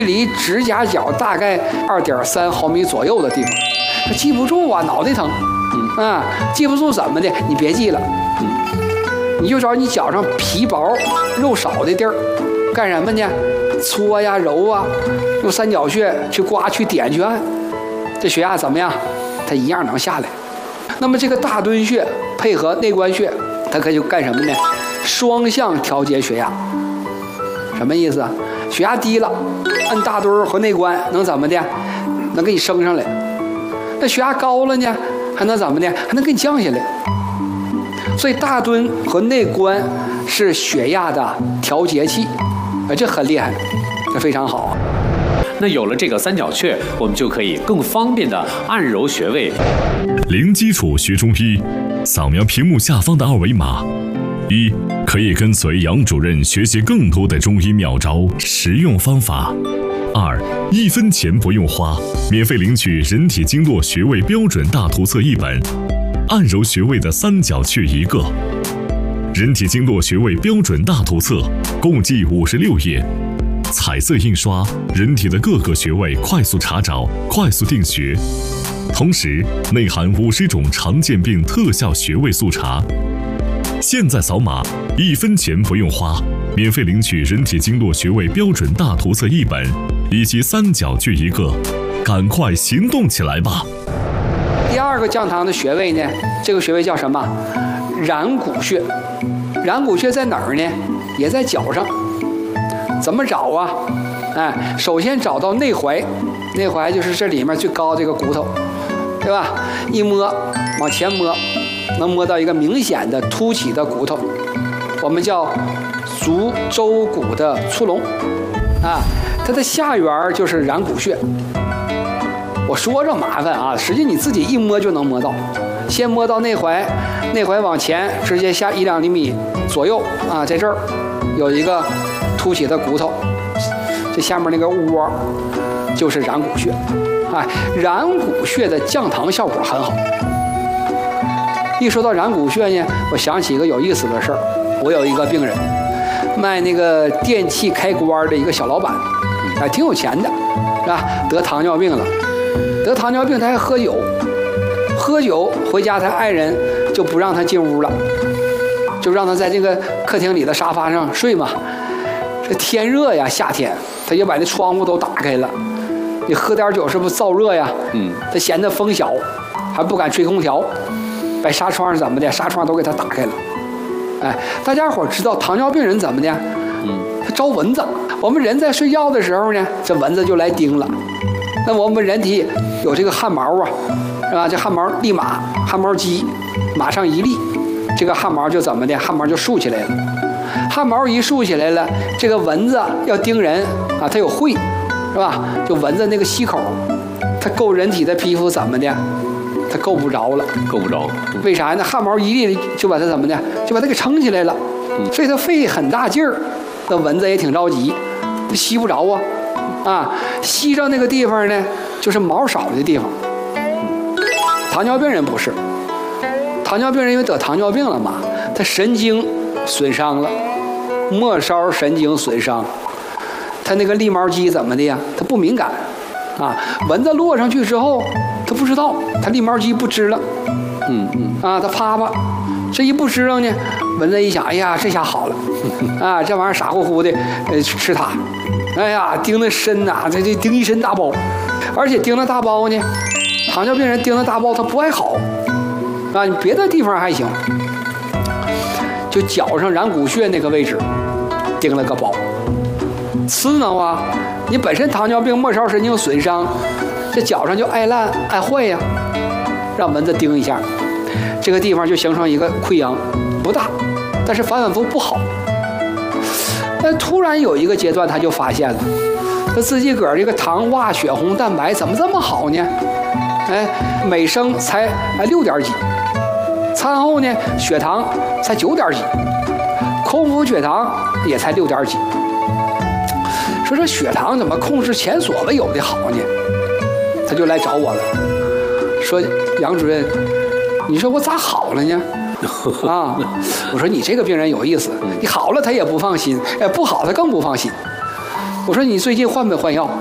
离指甲角大概2.3毫米左右的地方，他记不住啊，脑袋疼。记不住怎么的？你别记了，你就找你脚上皮薄肉少的地儿，干什么呢？搓呀揉啊，用三角穴去刮去点去按，这血压怎么样？它一样能下来。那么这个大敦穴配合内关穴，它可就干什么呢？双向调节血压。什么意思啊？血压低了，按大敦和内关能怎么的？能给你升上来。那血压高了呢，还能怎么的？还能给你降下来。所以大敦和内关是血压的调节器，这很厉害，这非常好。 那有了这个三角穴，我们就可以更方便的按揉穴位。 零基础学中医，扫描屏幕下方的2维码。1. 可以跟随杨主任学习更多的中医妙招、实用方法。2. 1分钱不用花，免费领取人体经络穴位标准大图册1本，按揉穴位的三角穴1个。人体经络穴位标准大图册共计56页，彩色印刷，人体的各个穴位快速查找、快速定穴，同时内含50种常见病特效穴位速查。现在扫码，1分钱不用花，免费领取人体经络穴位标准大图册1本，以及三角穴1个，赶快行动起来吧！ 第2个降糖的穴位呢，这个穴位叫什么？然谷穴。然谷穴在哪儿呢？也在脚上。怎么找啊？首先找到内踝，内踝就是这里面最高这个骨头，对吧？一摸，往前摸，能摸到一个明显的凸起的骨头，我们叫足舟骨的粗隆它的下缘就是然谷穴。我说着麻烦啊，实际你自己一摸就能摸到。先摸到内踝，内踝往前直接下1-2厘米左右在这儿有一个凸起的骨头，这下面那个窝就是然谷穴。然谷穴的降糖效果很好。一说到然谷穴呢，我想起一个有意思的事儿。我有一个病人，卖那个电器开关的一个小老板，挺有钱的，是吧？得糖尿病了，得糖尿病他还喝酒，喝酒回家他爱人就不让他进屋了，就让他在这个客厅里的沙发上睡嘛。这天热呀，夏天他就把那窗户都打开了。你喝点酒是不是燥热呀？他嫌他风小，还不敢吹空调，把纱窗怎么的，纱窗都给他打开了。大家伙知道糖尿病人怎么的？他招蚊子。我们人在睡觉的时候呢，这蚊子就来叮了。那我们人体有这个汗毛是吧？这汗毛立马，汗毛肌马上一立，这个汗毛就怎么的？汗毛就竖起来了。汗毛一竖起来了，这个蚊子要叮人它有喙，是吧？就蚊子那个吸口，它够人体的皮肤怎么的？它够不着了， 够不着。 为啥呢？汗毛一立就把它怎么的？就把它给撑起来了。所以它费很大劲儿，那蚊子也挺着急，它吸不着吸着那个地方呢，就是毛少的地方。糖尿病人不是，糖尿病人因为得糖尿病了嘛，他神经损伤了，末梢神经损伤，他那个立毛肌怎么的呀？他不敏感蚊子落上去之后，他不知道，他立毛肌不支棱，他啪啪，这一不支棱呢，蚊子一想，哎呀，这下好了这玩意儿傻乎乎的吃它，哎呀，叮得深这叮一身大包，而且叮了大包呢，糖尿病人叮了大包他不爱好你别的地方还行，就脚上然谷穴那个位置叮了个包，刺挠你本身糖尿病末梢神经损伤，这脚上就爱烂爱坏呀，让蚊子叮一下，这个地方就形成一个溃疡，不大，但是反反复不好。但突然有一个阶段，他就发现了，他自己个儿这个糖化血红蛋白怎么这么好呢？每升才6点几，餐后呢血糖才9点几，空腹血糖也才6点几。说这血糖怎么控制前所未有的好呢？他就来找我了，说杨主任，你说我咋好了呢？我说你这个病人有意思，你好了他也不放心，不好他更不放心。 我说你最近换没换药？